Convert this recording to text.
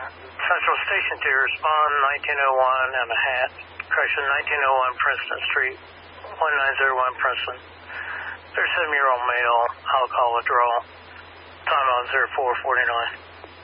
Central Station to respond, 1901 and a hat. Correction, 1901 Princeton Street, 1901 Princeton. There's 7-year-old male, alcohol withdrawal. Time on 0449.